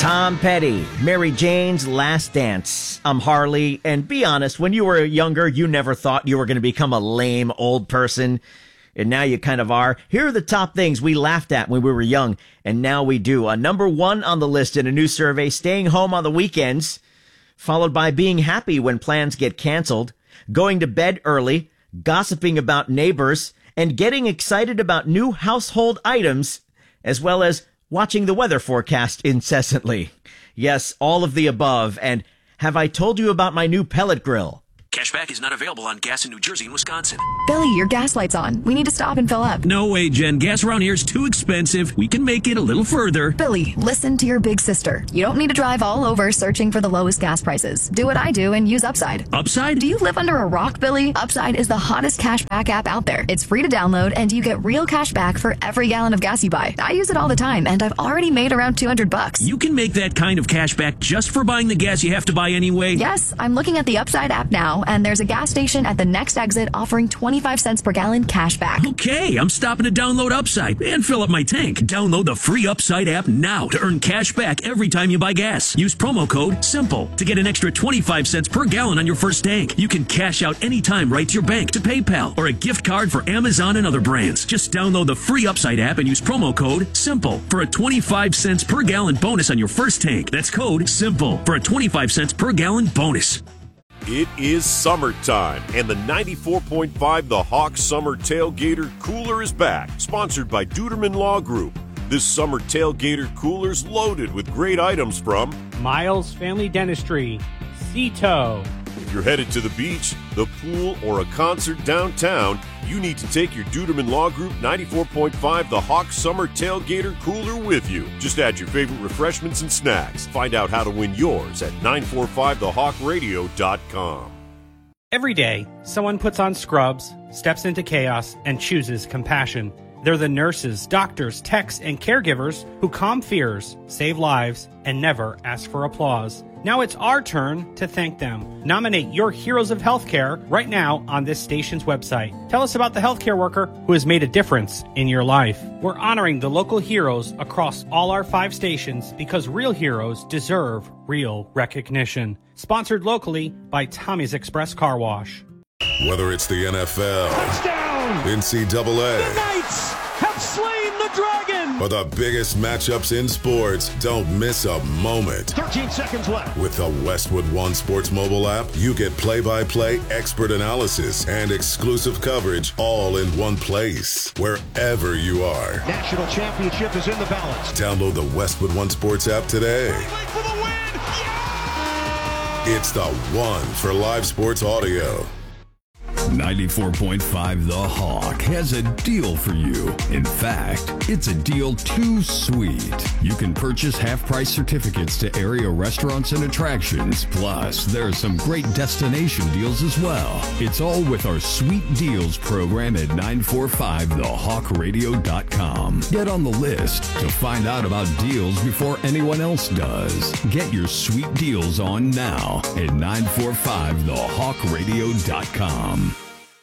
Tom Petty, Mary Jane's Last Dance. I'm Harley, and be honest, when you were younger, you never thought you were going to become a lame old person, and now you kind of are. Here are the top things we laughed at when we were young, and now we do. Number one on the list in a new survey, staying home on the weekends, followed by being happy when plans get canceled, going to bed early, gossiping about neighbors, and getting excited about new household items, as well as watching the weather forecast incessantly. Yes, all of the above. And have I told you about my new pellet grill? Cashback is not available on gas in New Jersey and Wisconsin. Billy, your gas light's on. We need to stop and fill up. No way, Jen. Gas around here is too expensive. We can make it a little further. Billy, listen to your big sister. You don't need to drive all over searching for the lowest gas prices. Do what I do and use Upside. Upside? Do you live under a rock, Billy? Upside is the hottest cashback app out there. It's free to download, and you get real cash back for every gallon of gas you buy. I use it all the time, and I've already made around $200. You can make that kind of cash back just for buying the gas you have to buy anyway? Yes, I'm looking at the Upside app now, and there's a gas station at the next exit offering 25 cents per gallon cash back. Okay, I'm stopping to download Upside and fill up my tank. Download the free Upside app now to earn cash back every time you buy gas. Use promo code SIMPLE to get an extra 25 cents per gallon on your first tank. You can cash out anytime right to your bank, to PayPal, or a gift card for Amazon and other brands. Just download the free Upside app and use promo code SIMPLE for a 25 cents per gallon bonus on your first tank. That's code SIMPLE for a 25 cents per gallon bonus. It is summertime, and the 94.5 The Hawk Summer Tailgater Cooler is back, sponsored by Duderman Law Group. This summer tailgater cooler's loaded with great items from Miles Family Dentistry, Cito. If you're headed to the beach, the pool, or a concert downtown, you need to take your Duderman Law Group 94.5 The Hawk Summer Tailgater Cooler with you. Just add your favorite refreshments and snacks. Find out how to win yours at 945thehawkradio.com. Every day, someone puts on scrubs, steps into chaos, and chooses compassion. They're the nurses, doctors, techs, and caregivers who calm fears, save lives, and never ask for applause. Now it's our turn to thank them. Nominate your heroes of healthcare right now on this station's website. Tell us about the healthcare worker who has made a difference in your life. We're honoring the local heroes across all our 5 stations because real heroes deserve real recognition. Sponsored locally by Tommy's Express Car Wash. Whether it's the NFL, touchdown, NCAA, the Knights have slain the dragon, or the biggest matchups in sports, don't miss a moment. 13 seconds left. With the Westwood One Sports mobile app, you get play-by-play expert analysis and exclusive coverage all in one place, wherever you are. National championship is in the balance. Download the Westwood One Sports app today. For the win. Yeah! It's the one for live sports audio. 94.5 The Hawk has a deal for you. In fact, it's a deal too sweet. You can purchase half-price certificates to area restaurants and attractions. Plus, there are some great destination deals as well. It's all with our Sweet Deals program at 945thehawkradio.com. Get on the list to find out about deals before anyone else does. Get your Sweet Deals on now at 945thehawkradio.com.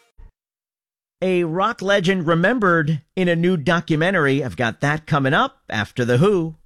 A rock legend remembered in a new documentary. I've got that coming up after The Who.